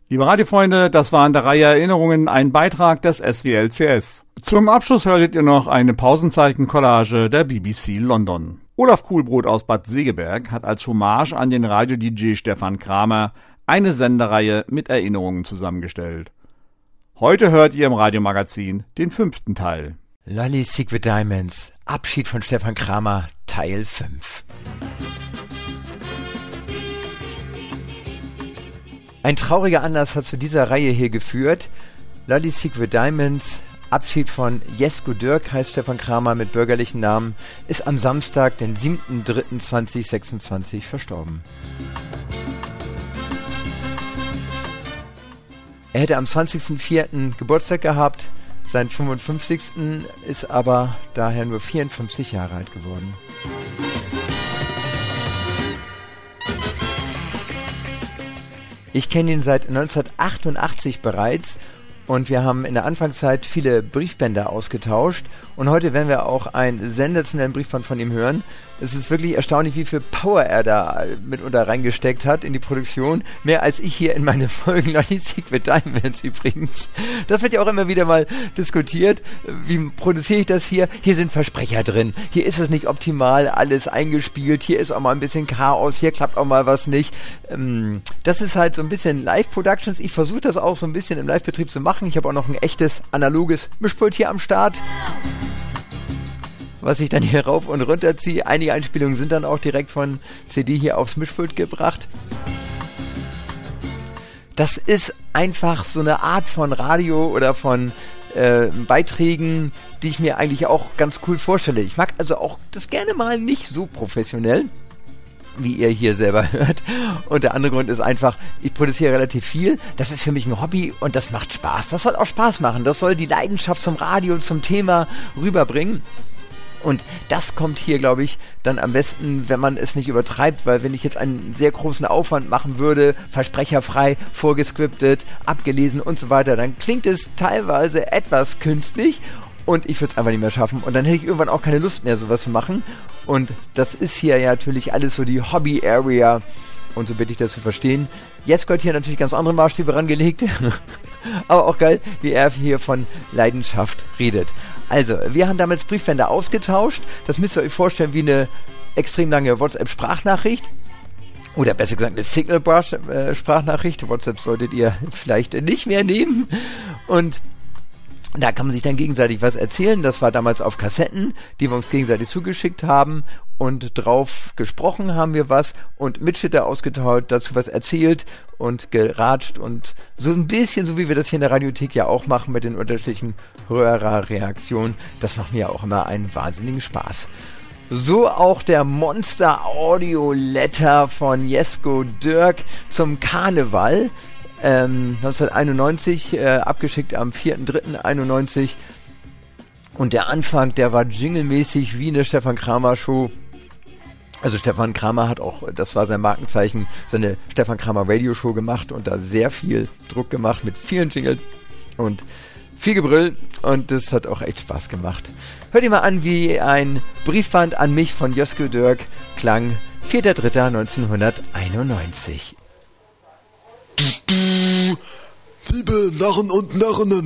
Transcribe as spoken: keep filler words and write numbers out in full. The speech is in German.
Liebe Radiofreunde, das war in der Reihe Erinnerungen ein Beitrag des S W L C S. Zum Abschluss hörtet ihr noch eine Pausenzeichen-Collage der B B C London. Olaf Kuhlbrot aus Bad Segeberg hat als Hommage an den Radio-D J Stefan Kramer eine Sendereihe mit Erinnerungen zusammengestellt. Heute hört ihr im Radiomagazin den fünften Teil. Lolly Secret Diamonds, Abschied von Stefan Kramer, Teil fünf. Ein trauriger Anlass hat zu dieser Reihe hier geführt. Lolly Secret Diamonds, Abschied von Jesko Dürk, heißt Stefan Kramer mit bürgerlichen Namen, ist am Samstag, den siebten dritten zweitausendsechsundzwanzig verstorben. Er hätte am zwanzigsten vierten Geburtstag gehabt, sein fünfundfünfzigsten ist aber daher nur vierundfünfzig Jahre alt geworden. Ich kenne ihn seit neunzehnhundertachtundachtzig bereits und wir haben in der Anfangszeit viele Briefbänder ausgetauscht und heute werden wir auch einen sensationellen Briefband von ihm hören. Es ist wirklich erstaunlich, wie viel Power er da mitunter reingesteckt hat in die Produktion. Mehr als ich hier in meine Folgen Lolly Secret Diamonds übrigens. Das wird ja auch immer wieder mal diskutiert. Wie produziere ich das hier? Hier sind Versprecher drin. Hier ist es nicht optimal alles eingespielt. Hier ist auch mal ein bisschen Chaos. Hier klappt auch mal was nicht. Das ist halt so ein bisschen Live-Productions. Ich versuche das auch so ein bisschen im Live-Betrieb zu machen. Ich habe auch noch ein echtes analoges Mischpult hier am Start, was ich dann hier rauf und runter ziehe. Einige Einspielungen sind dann auch direkt von C D hier aufs Mischpult gebracht. Das ist einfach so eine Art von Radio oder von äh, Beiträgen, die ich mir eigentlich auch ganz cool vorstelle. Ich mag also auch das gerne mal nicht so professionell, wie ihr hier selber hört. Und der andere Grund ist einfach, ich produziere relativ viel. Das ist für mich ein Hobby und das macht Spaß. Das soll auch Spaß machen. Das soll die Leidenschaft zum Radio, zum Thema rüberbringen. Und das kommt hier, glaube ich, dann am besten, wenn man es nicht übertreibt, weil wenn ich jetzt einen sehr großen Aufwand machen würde, versprecherfrei, vorgescriptet, abgelesen und so weiter, dann klingt es teilweise etwas künstlich und ich würde es einfach nicht mehr schaffen und dann hätte ich irgendwann auch keine Lust mehr, sowas zu machen. Und das ist hier ja natürlich alles so die Hobby-Area und so bitte ich das zu verstehen. Jetzt gehört hier natürlich ganz andere Maßstäbe rangelegt, aber auch geil, wie er hier von Leidenschaft redet. Also, wir haben damals Briefbänder ausgetauscht. Das müsst ihr euch vorstellen wie eine extrem lange WhatsApp-Sprachnachricht. Oder besser gesagt eine Signal-Sprachnachricht. WhatsApp solltet ihr vielleicht nicht mehr nehmen. Und da kann man sich dann gegenseitig was erzählen. Das war damals auf Kassetten, die wir uns gegenseitig zugeschickt haben. Und drauf gesprochen haben wir was und Mitschnitte ausgetauscht, dazu was erzählt und geratscht und so ein bisschen, so wie wir das hier in der Radiothek ja auch machen mit den unterschiedlichen Hörerreaktionen. Das macht mir ja auch immer einen wahnsinnigen Spaß. So auch der Monster Audio Letter von Jesko Dürk zum Karneval. Ähm, neunzehnhunderteinundneunzig, äh, abgeschickt am vierten dritten einundneunzig. Und der Anfang, der war jinglemäßig wie eine Stefan Kramer Show. Also Stefan Kramer hat auch, das war sein Markenzeichen, seine Stefan Kramer Radio Show gemacht und da sehr viel Druck gemacht mit vielen Jingles und viel Gebrüll und das hat auch echt Spaß gemacht. Hört ihr mal an, wie ein Briefband an mich von Jesko Dürk klang, vierter dritter neunzehnhunderteinundneunzig. Liebe Narren und Narrinnen,